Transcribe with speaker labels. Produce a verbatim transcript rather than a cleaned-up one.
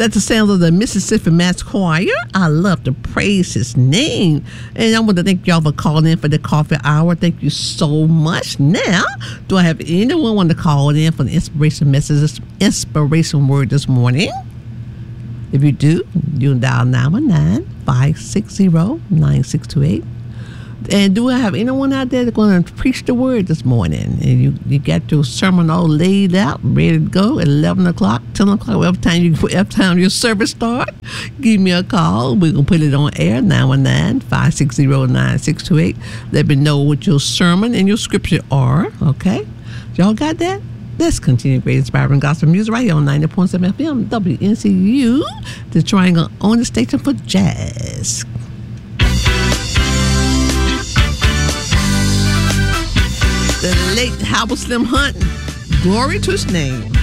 Speaker 1: That's the sounds of the Mississippi Mass Choir. I love to praise his name. And I want to thank y'all for calling in for the coffee hour. Thank you so much. Now, do I have anyone want to call in for the inspiration messages, inspiration word this morning? If you do, you can dial nine one nine, five six zero, nine six two eight. And do I have anyone out there that's going to preach the word this morning? And you, you got your sermon all laid out, ready to go at eleven o'clock, ten o'clock, whatever time, you, whatever time your service start, give me a call. We're going to put it on air, nine one nine, five six zero, nine six two eight. Let me know what your sermon and your scripture are, okay? Y'all got that? Let's continue great inspiring gospel music right here on ninety point seven F M, W N C U, the Triangle on the station for jazz. The late Howard Slim Hunt, glory to his name.